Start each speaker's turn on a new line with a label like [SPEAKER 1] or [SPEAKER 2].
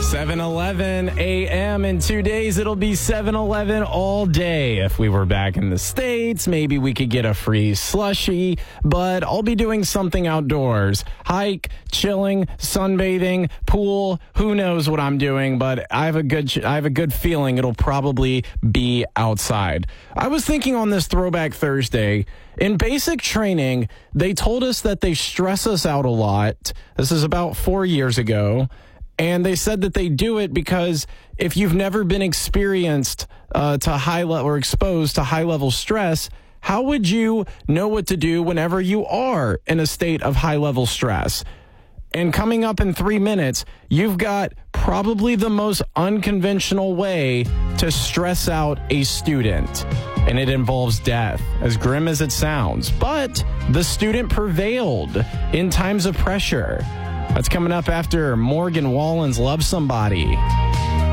[SPEAKER 1] 7:11 a.m. In 2 days, it'll be 7:11 all day. If we were back in the States, maybe we could get a free slushie, but I'll be doing something outdoors. Hike, chilling, sunbathing, pool, who knows what I'm doing, but I have a good feeling it'll probably be outside. I was thinking on this Throwback Thursday, in basic training, they told us that they stress us out a lot. This is about 4 years ago. And they said that they do it because if you've never been experienced to high level or exposed to high level stress, how would you know what to do whenever you are in a state of high level stress? And coming up in 3 minutes, you've got probably the most unconventional way to stress out a student. And it involves death, as grim as it sounds. But the student prevailed in times of pressure. That's coming up after Morgan Wallen's Love Somebody.